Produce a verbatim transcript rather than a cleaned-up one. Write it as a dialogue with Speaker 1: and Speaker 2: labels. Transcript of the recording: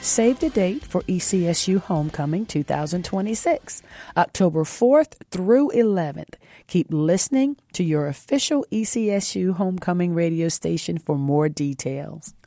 Speaker 1: Save the date for E C S U Homecoming twenty twenty-six, October fourth through eleventh. Keep listening to your official E C S U Homecoming radio station for more details.